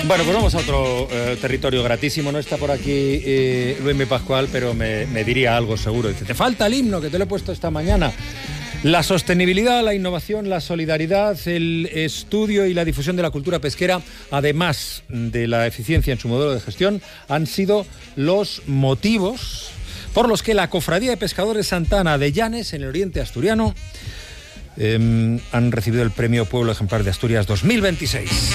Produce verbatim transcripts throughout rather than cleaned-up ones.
Bueno, pues vamos a otro eh, territorio gratísimo. No está por aquí eh, Luis Mi Pascual, pero me, me diría algo seguro. Dice, te falta el himno que te lo he puesto esta mañana. La sostenibilidad, la innovación, la solidaridad, el estudio y la difusión de la cultura pesquera, además de la eficiencia en su modelo de gestión, han sido los motivos por los que la Cofradía de Pescadores Santa Ana de Llanes, en el oriente asturiano, eh, han recibido el Premio Pueblo Ejemplar de Asturias dos mil veintiséis.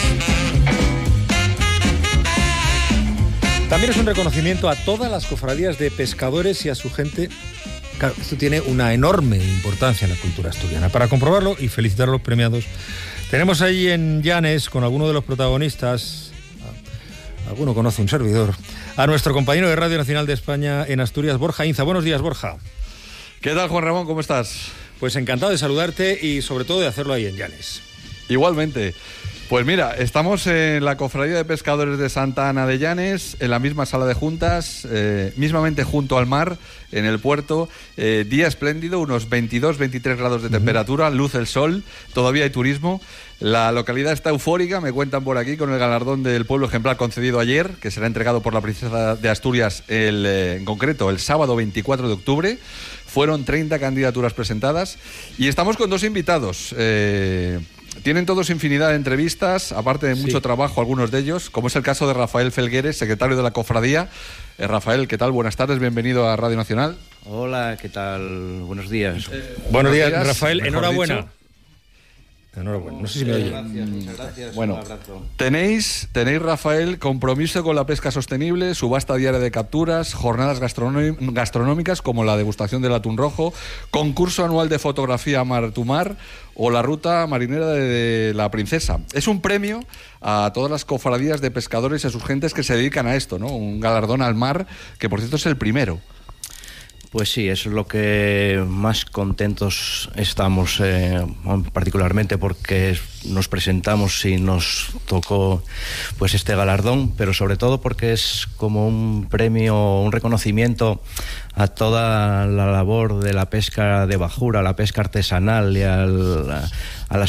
También es un reconocimiento a todas las cofradías de pescadores y a su gente. Claro, esto tiene una enorme importancia en la cultura asturiana. Para comprobarlo y felicitar a los premiados, tenemos ahí en Llanes, con alguno de los protagonistas, alguno conoce un servidor, a nuestro compañero de Radio Nacional de España en Asturias, Borja Inza. Buenos días, Borja. ¿Qué tal, Juan Ramón? ¿Cómo estás? Pues encantado de saludarte y sobre todo de hacerlo ahí en Llanes. Igualmente. Pues mira, estamos en la Cofradía de Pescadores de Santa Ana de Llanes, en la misma sala de juntas, eh, mismamente junto al mar, en el puerto. Eh, día espléndido, unos veintidós, veintitrés grados de temperatura, luce el sol, todavía hay turismo. La localidad está eufórica, me cuentan por aquí, con el galardón del Pueblo Ejemplar concedido ayer, que será entregado por la Princesa de Asturias, el, eh, en concreto, el sábado veinticuatro de octubre. Fueron treinta candidaturas presentadas y estamos con dos invitados. Eh, tienen todos infinidad de entrevistas, aparte de mucho sí. trabajo, algunos de ellos, como es el caso de Rafael Felgueres, secretario de la Cofradía. Eh, Rafael, ¿qué tal? Buenas tardes, bienvenido a Radio Nacional. Hola, ¿qué tal? Buenos días. Eh, buenos días, días Rafael, enhorabuena. Dicho. Enhorabuena, no sé si me oye. Gracias, muchas gracias. Bueno, un abrazo. Tenéis, tenéis, Rafael, compromiso con la pesca sostenible, subasta diaria de capturas, jornadas gastronómicas como la degustación del atún rojo, concurso anual de fotografía mar tu mar o la ruta marinera de la Princesa. Es un premio a todas las cofradías de pescadores y a sus gentes que se dedican a esto, ¿no? Un galardón al mar, que por cierto es el primero. Pues sí, eso es lo que más contentos estamos, eh, particularmente porque nos presentamos y nos tocó pues este galardón, pero sobre todo porque es como un premio, un reconocimiento a toda la labor de la pesca de bajura, la pesca artesanal y al, a, a las